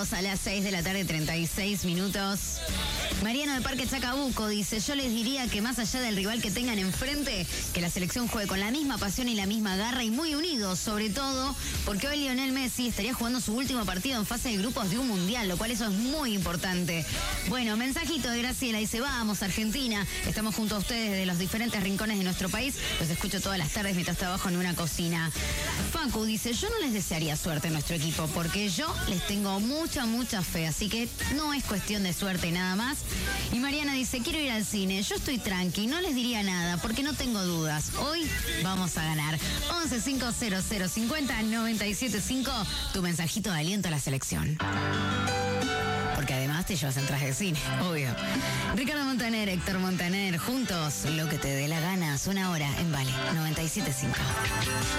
A las 6 de la tarde, 36 minutos. Mariano de Parque Chacabuco dice: yo les diría que más allá del rival que tengan enfrente, que la selección juegue con la misma pasión y la misma garra y muy unidos, sobre todo porque hoy Lionel Messi estaría jugando su último partido en fase de grupos de un mundial, lo cual eso es muy importante. Bueno, mensajito de Graciela, dice: vamos Argentina, estamos junto a ustedes desde los diferentes rincones de nuestro país, los escucho todas las tardes mientras trabajo en una cocina. Facu dice: yo no les desearía suerte a nuestro equipo porque yo les tengo mucha fe, así que no es cuestión de suerte nada más. Y Mariana dice: quiero ir al cine, yo estoy tranqui, no les diría nada porque no tengo dudas, hoy vamos a ganar. 1150050975, tu mensajito de aliento a la selección. Porque además te llevas en traje de cine, obvio. Ricardo Montaner, Héctor Montaner, juntos, lo que te dé la gana, una hora en Vale 97.5.